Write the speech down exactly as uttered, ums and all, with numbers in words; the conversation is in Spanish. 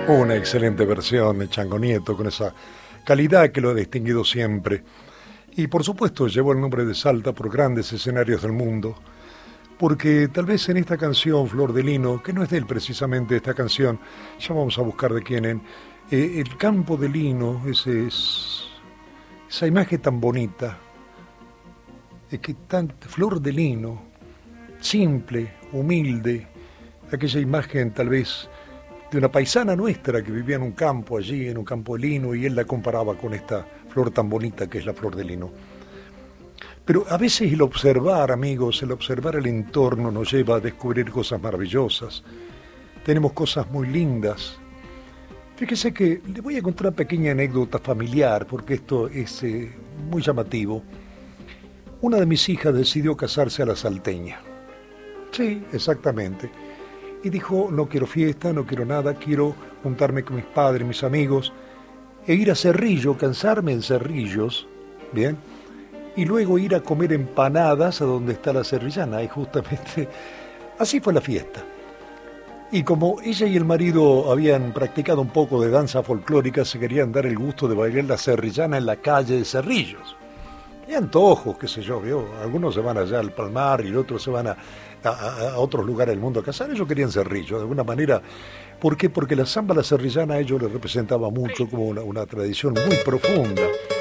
Una excelente versión de Chango Nieto, con esa calidad que lo ha distinguido siempre. Y por supuesto llevó el nombre de Salta por grandes escenarios del mundo, porque tal vez en esta canción, Flor de Lino, que no es de él precisamente esta canción, ya vamos a buscar de quién en, eh, el campo de lino, ese es, esa imagen tan bonita, es que tan, Flor de Lino, simple, humilde, aquella imagen tal vez de una paisana nuestra que vivía en un campo allí, en un campo de lino, y él la comparaba con esta flor tan bonita que es la flor de lino. Pero a veces el observar, amigos, el observar el entorno nos lleva a descubrir cosas maravillosas. Tenemos cosas muy lindas. Fíjese que le voy a contar una pequeña anécdota familiar, porque esto es eh, muy llamativo. Una de mis hijas decidió casarse a la salteña. Sí, exactamente. Y dijo, no quiero fiesta, no quiero nada, quiero juntarme con mis padres, mis amigos, e ir a Cerrillo, cansarme en Cerrillos, ¿bien? Y luego ir a comer empanadas a donde está la cerrillana, y justamente así fue la fiesta. Y como ella y el marido habían practicado un poco de danza folclórica, se querían dar el gusto de bailar la cerrillana en la calle de Cerrillos. Y antojos, qué sé yo, ¿vio? Algunos se van allá al Palmar y otros se van a, a, a otros lugares del mundo a casar. Ellos querían Cerrillo, de alguna manera. ¿Por qué? Porque la samba la cerrillana a ellos les representaba mucho como una, una tradición muy profunda.